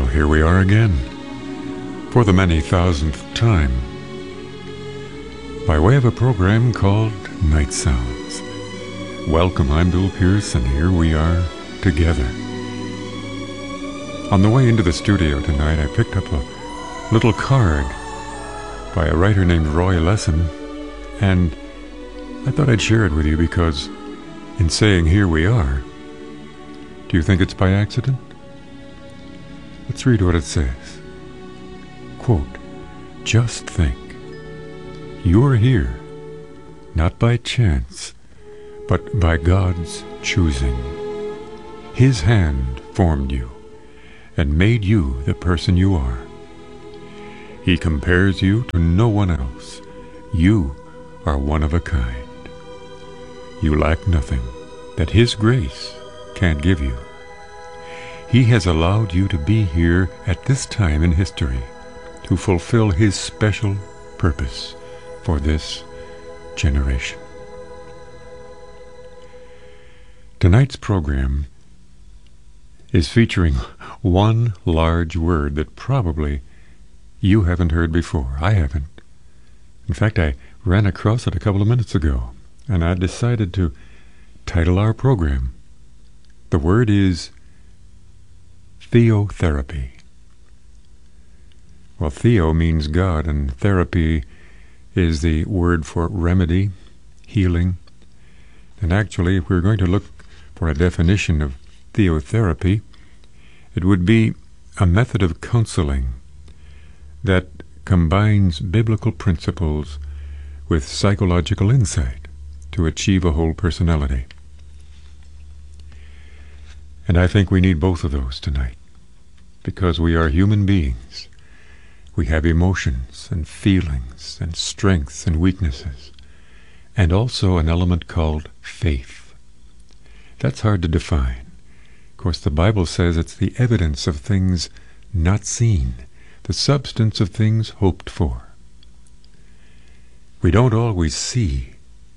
Well, here we are again, for the many thousandth time, by way of a program called Night Sounds. Welcome, I'm Bill Pierce, and here we are together. On the way into the studio tonight, I picked up a little card by a writer named Roy Lessin, and I thought I'd share it with you because, in saying here we are, do you think it's by accident? Let's read what it says. Quote, "Just think, you are here, not by chance, but by God's choosing. His hand formed you and made you the person you are. He compares you to no one else. You are one of a kind. You lack nothing that His grace can't give you. He has allowed you to be here at this time in history to fulfill His special purpose for this generation." Tonight's program is featuring one large word that probably you haven't heard before. I haven't. In fact, I ran across it a couple of minutes ago, and I decided to title our program. The word is theotherapy. Well, theo means God, and therapy is the word for remedy, healing. And actually, if we're going to look for a definition of theotherapy, it would be a method of counseling that combines biblical principles with psychological insight to achieve a whole personality. And I think we need both of those tonight, because we are human beings. We have emotions and feelings and strengths and weaknesses, and also an element called faith. That's hard to define. Of course, the Bible says it's the evidence of things not seen, the substance of things hoped for. We don't always see,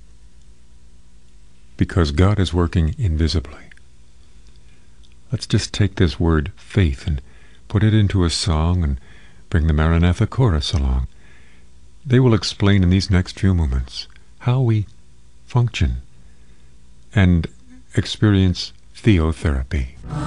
because God is working invisibly. Let's just take this word faith and put it into a song and bring the Maranatha chorus along. They will explain in these next few moments how we function and experience theotherapy.